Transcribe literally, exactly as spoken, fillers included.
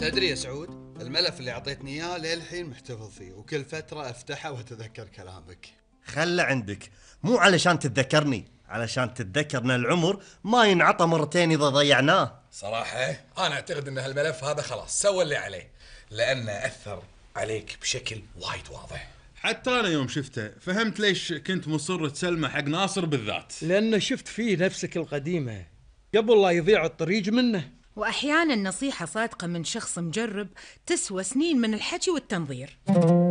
تدري يا سعود، الملف اللي اعطيتني اياه للحين محتفظ فيه، وكل فترة افتحه واتذكر كلامك. خله عندك، مو علشان تتذكرني، علشان تتذكر ان العمر ما ينعطى مرتين اذا ضيعناه. صراحة انا اعتقد ان هالملف هذا خلاص سوى اللي عليه، لانه اثر عليك بشكل وايد واضح. حتى انا يوم شفته فهمت ليش كنت مصر تسلمه حق ناصر بالذات، لأنه شفت فيه نفسك القديمة قبل لا يضيع الطريق منه. وأحيانا نصيحة صادقة من شخص مجرب تسوى سنين من الحكي والتنظير.